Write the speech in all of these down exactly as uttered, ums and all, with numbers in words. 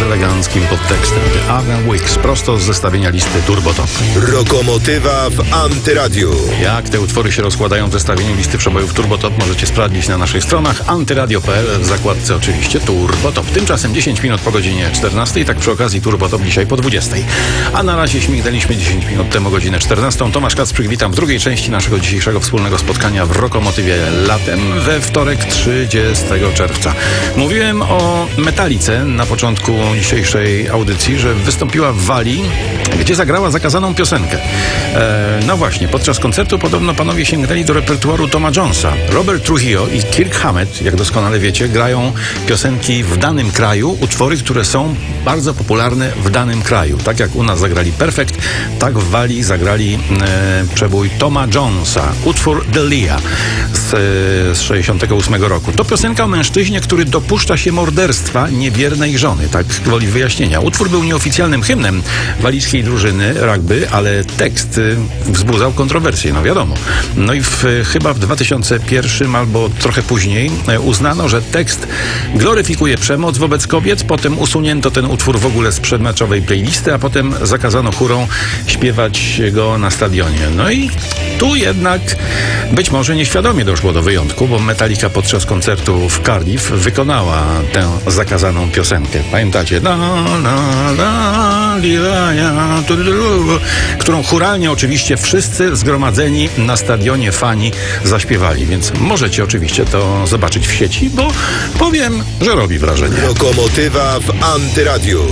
z eleganckim podtekstem. The Adam Weeks, prosto z zestawienia listy Turbo Top. Rokomotywa w Antyradiu. Jak te utwory się rozkładają w zestawieniu listy przebojów Turbo Top, możecie sprawdzić na naszych stronach antyradio kropka p l, w zakładce oczywiście Turbo Top. Tymczasem dziesięć minut po godzinie czternastej, tak przy okazji Turbo Top dzisiaj po dwudziestej. A na razie śmignęliśmy dziesięć minut temu godzinę czternastą. Tomasz Kacprzyk, witam w drugiej części naszego dzisiejszego wspólnego spotkania w Rokomotywie latem we wtorek trzydziestego czerwca. Mówiłem o Metalice na początku dzisiejszej audycji, że wystąpiła w Walii, gdzie zagrała zakazaną piosenkę. E, no właśnie, podczas koncertu podobno panowie sięgnęli do repertuaru Toma Jonesa. Robert Trujillo i Kirk Hammett, jak doskonale wiecie, grają piosenki w danym kraju, utwory, które są bardzo popularne w danym kraju. Tak jak u nas zagrali Perfect, tak w Walii zagrali e, przebój Toma Jonesa, utwór Delia z, z sześćdziesiątego ósmego roku. To piosenka o mężczyźnie, który dopuszcza się morderstwa niewiernej żony, tak gwoli wyjaśnienia. Utwór był nieoficjalnym hymnem walijskiej drużyny rugby, ale tekst y, wzbudzał kontrowersje, no wiadomo. No i w, chyba w dwa tysiące pierwszym albo trochę później y, uznano, że tekst gloryfikuje przemoc wobec kobiet, potem usunięto ten utwór w ogóle z przedmeczowej playlisty, a potem zakazano chórą śpiewać go na stadionie. No i tu jednak być może nieświadomie doszło do wyjątku, bo Metallica podczas koncertu w Cardiff wykonała tę zakazaną piosenkę. Pamiętacie? Da, da, da, li, da, ja, tu, tu, tu, którą chóralnie oczywiście wszyscy zgromadzeni na stadionie fani zaśpiewali, więc możecie oczywiście to zobaczyć w sieci, bo powiem, że robi wrażenie. Rokomotywa w Antyradiu.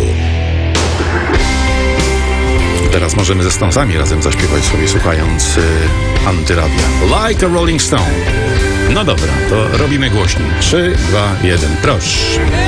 Teraz możemy ze Stonesami razem zaśpiewać sobie, słuchając y, Antyradia. Like a Rolling Stone. No dobra, to robimy głośniej. trzy, dwa, jeden, proszę.